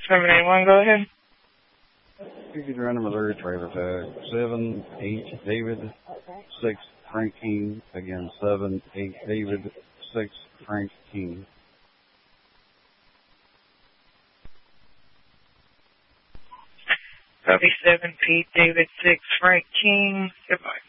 781, go ahead. You could run a Missouri trailer tag. 7-8 David, 6 Frank King. Again, 7-8 David, 6 Frank King. Copy 7 Pete David 6 Frank King. Goodbye.